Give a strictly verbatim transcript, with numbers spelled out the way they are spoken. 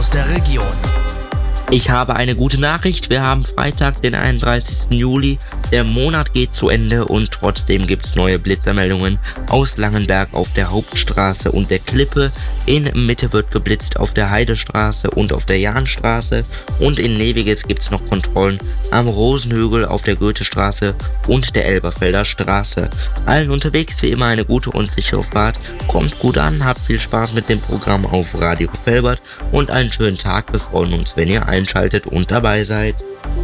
aus der Region. Ich habe eine gute Nachricht. Wir haben Freitag, den einunddreißigsten Juli. Der Monat geht zu Ende und trotzdem gibt es neue Blitzermeldungen aus Langenberg auf der Hauptstraße und der Klippe. In Mitte wird geblitzt auf der Heidestraße und auf der Jahnstraße. Und in Neviges gibt es noch Kontrollen am Rosenhügel auf der Goethestraße und der Elberfelder Straße. Allen unterwegs wie immer eine gute und sichere Fahrt. Kommt gut an, habt viel Spaß mit dem Programm auf Radio Velbert und einen schönen Tag. Wir freuen uns, wenn ihr einschaltet und dabei seid.